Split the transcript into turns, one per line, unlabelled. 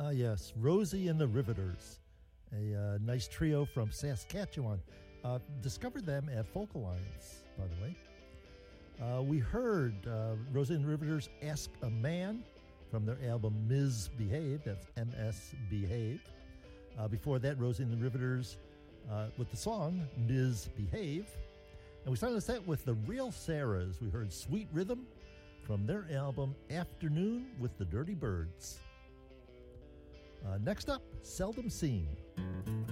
Yes, Rosie and the Riveters, a nice trio from Saskatchewan. Discovered them at Folk Alliance, by the way. We heard Rosie and the Riveters Ask a Man from their album Ms. Behave, that's M.S. Behave. Before that, Rosie and the Riveters with the song Ms. Behave. And we started the set with the Real Sarahs. We heard Sweet Rhythm from their album Afternoon with the Dirty Birds. Next up, Seldom Seen.